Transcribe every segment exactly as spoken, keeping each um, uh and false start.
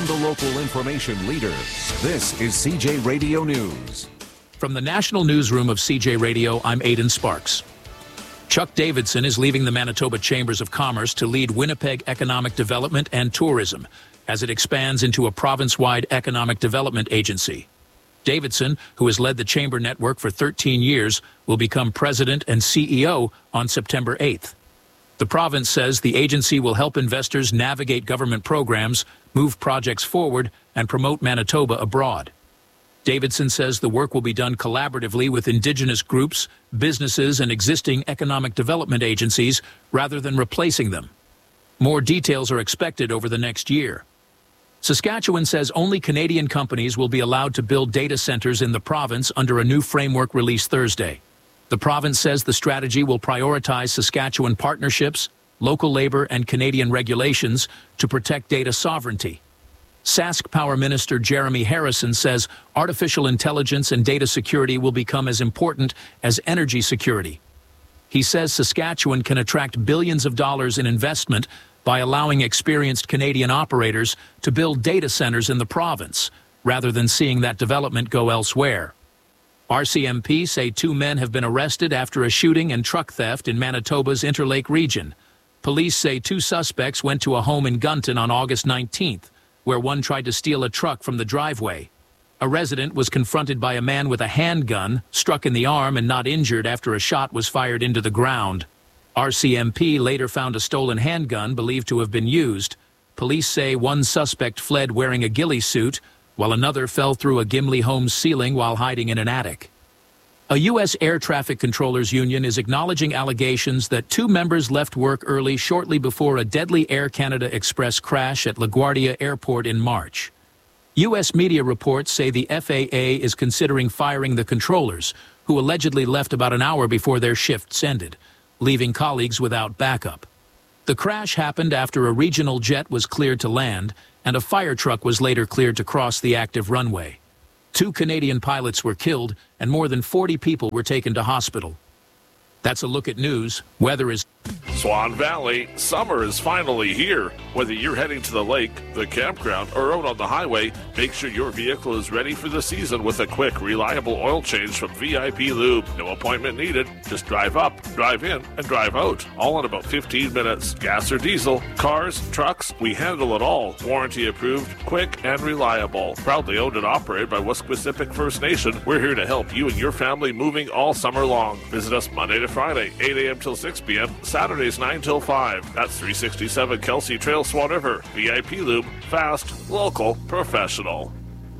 the local information leader. This is C J Radio News. From the National Newsroom of C J Radio, I'm Aidan Sparks. Chuck Davidson is leaving the Manitoba Chambers of Commerce to lead Winnipeg economic development and tourism as it expands into a province-wide economic development agency. Davidson, who has led the chamber network for thirteen years, will become president and C E O on September eighth. The province says the agency will help investors navigate government programs, move projects forward, and promote Manitoba abroad. Davidson says the work will be done collaboratively with Indigenous groups, businesses, and existing economic development agencies rather than replacing them. More details are expected over the next year. Saskatchewan says only Canadian companies will be allowed to build data centers in the province under a new framework released Thursday. The province says the strategy will prioritize Saskatchewan partnerships, local labor, and Canadian regulations to protect data sovereignty. Sask Power Minister Jeremy Harrison says artificial intelligence and data security will become as important as energy security. He says Saskatchewan can attract billions of dollars in investment by allowing experienced Canadian operators to build data centers in the province, rather than seeing that development go elsewhere. R C M P say two men have been arrested after a shooting and truck theft in Manitoba's Interlake region. Police say two suspects went to a home in Gunton on August nineteenth, where one tried to steal a truck from the driveway. A resident was confronted by a man with a handgun, struck in the arm and not injured after a shot was fired into the ground. R C M P later found a stolen handgun believed to have been used. Police say one suspect fled wearing a ghillie suit, while another fell through a Gimli home's ceiling while hiding in an attic. A U S Air Traffic Controllers Union is acknowledging allegations that two members left work early shortly before a deadly Air Canada Express crash at LaGuardia Airport in March. U S media reports say the F A A is considering firing the controllers, who allegedly left about an hour before their shifts ended, leaving colleagues without backup. The crash happened after a regional jet was cleared to land, and a fire truck was later cleared to cross the active runway. Two Canadian pilots were killed, and more than forty people were taken to hospital. That's a look at news. Weather is... Swan Valley, summer is finally here. Whether you're heading to the lake, the campground, or out on the highway, make sure your vehicle is ready for the season with a quick, reliable oil change from V I P Lube. No appointment needed. Just drive up, drive in, and drive out. All in about fifteen minutes. Gas or diesel, cars, trucks, we handle it all. Warranty approved, quick, and reliable. Proudly owned and operated by Wesquisipic First Nation, we're here to help you and your family moving all summer long. Visit us Monday to Friday, eight a.m. till six p.m., Saturdays nine till five. That's three sixty-seven Kelsey Trail, Swan River. V I P Lube, fast, local, professional.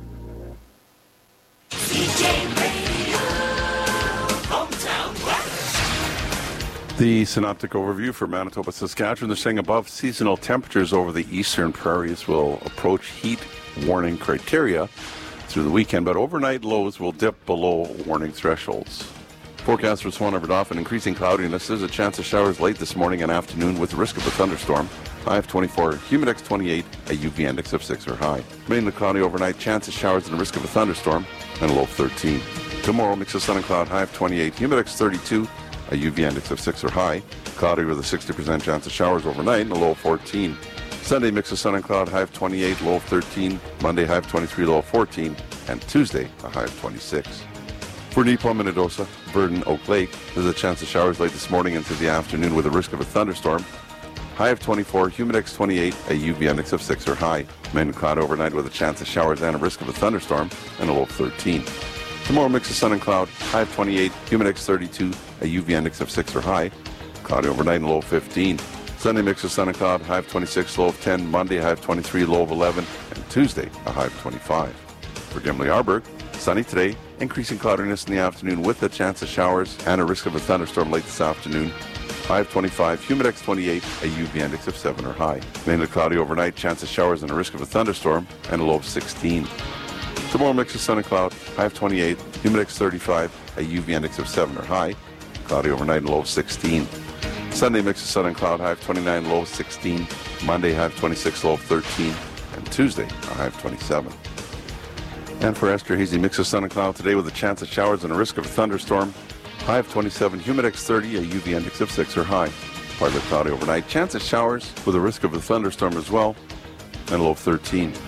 C J Radio, hometown weather. The synoptic overview for Manitoba, Saskatchewan. They're saying above seasonal temperatures over the eastern prairies will approach heat warning criteria through the weekend, but overnight lows will dip below warning thresholds. Forecast for Swan River Dauphin, increasing cloudiness. There's a chance of showers late this morning and afternoon with the risk of a thunderstorm. High of twenty-four, humidex twenty-eight, a U V index of six or high. Mainly cloudy overnight, chance of showers and the risk of a thunderstorm, and a low of thirteen. Tomorrow, mix of sun and cloud, high of twenty-eight, humidex thirty-two, a U V index of six or high. Cloudy with a sixty percent chance of showers overnight, and a low of fourteen. Sunday, mix of sun and cloud, high of twenty-eight, low of thirteen. Monday, high of twenty-three, low of fourteen. And Tuesday, a high of twenty-six. For Neepawa, Minnedosa, Verdon, Oak Lake, there's a chance of showers late this morning into the afternoon with a risk of a thunderstorm. High of twenty-four, humidex twenty-eight, a U V index of six or high. Mainly cloud overnight with a chance of showers and a risk of a thunderstorm, and a low of thirteen. Tomorrow, mix of sun and cloud, high of twenty-eight, humidex thirty-two, a U V index of six or high. Cloudy overnight and low of fifteen. Sunday, mix of sun and cloud, high of twenty-six, low of ten. Monday, high of twenty-three, low of eleven. And Tuesday, a high of twenty-five. For Gimli-Arberg, sunny today, increasing cloudiness in the afternoon with a chance of showers and a risk of a thunderstorm late this afternoon. High of twenty-five, humidex twenty-eight, a U V index of seven or high. Mainly cloudy overnight, chance of showers and a risk of a thunderstorm, and a low of sixteen. Tomorrow, mix of sun and cloud, high of twenty-eight, humidex thirty-five, a U V index of seven or high. Cloudy overnight and low of sixteen. Sunday, mix of sun and cloud, high of twenty-nine, low of sixteen. Monday, high of twenty-six, low of thirteen. And Tuesday, a high of twenty-seven. And for Esterhazy, mix of sun and cloud today with a chance of showers and a risk of a thunderstorm. High of twenty-seven, humidex thirty, a U V index of six or high. Partly cloudy overnight, chance of showers with a risk of a thunderstorm as well, and a low of thirteen.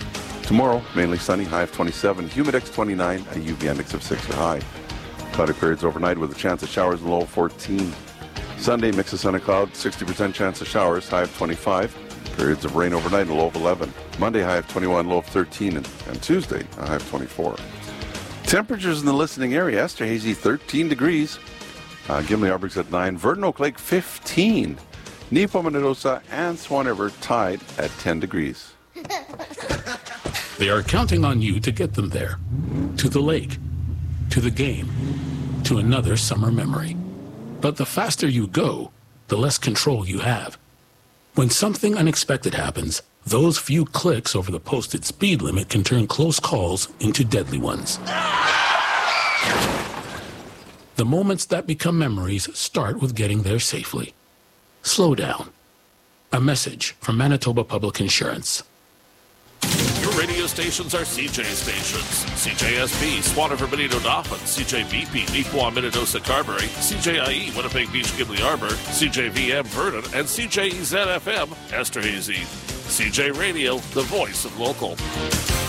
Tomorrow, mainly sunny, high of twenty-seven, humidex twenty-nine, a U V index of six or high. Cloudy periods overnight with a chance of showers, low of fourteen. Sunday, mix of sun and cloud, sixty percent chance of showers, high of twenty-five. Periods of rain overnight, a low of eleven. Monday, high of twenty-one, low of thirteen, and, and Tuesday, a high of twenty-four. Temperatures in the listening area, Esterhazy, thirteen degrees. Uh, Gimli Arborg's at nine. Verdon Oak Lake, fifteen. Neepo-Minidosa and Swan River tied at ten degrees. They are counting on you to get them there. To the lake. To the game. To another summer memory. But the faster you go, the less control you have. When something unexpected happens, those few clicks over the posted speed limit can turn close calls into deadly ones. The moments that become memories start with getting there safely. Slow down. A message from Manitoba Public Insurance. Your radio stations are C J stations. C J S B, Swan River, Benito, Dauphin, C J B P, Neepawa, Minidosa, Carberry, C J I E, Winnipeg Beach, Gimli Arbor, C J V M, Verdon, and C J E Z F M, Esterhazy. C J Radio, the voice of local.